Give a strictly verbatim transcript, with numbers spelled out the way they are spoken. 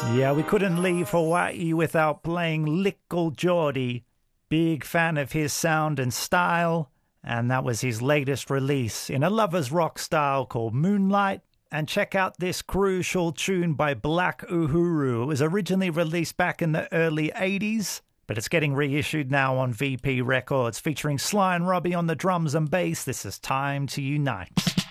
Yeah, we couldn't leave Hawaii without playing Little Geordie. Big fan of his sound and style, and that was his latest release in a lover's rock style called Moonlight. And check out this crucial tune by Black Uhuru. It was originally released back in the early eighties, but it's getting reissued now on V P Records, featuring Sly and Robbie on the drums and bass. This is Time to Unite.